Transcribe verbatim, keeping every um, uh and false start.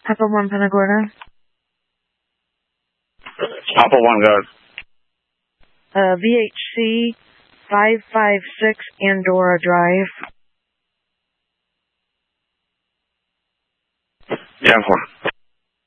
Papa one Punta Gorda. Papa one, go ahead. Uh, V H C five five six Andorra Drive. Yeah, four.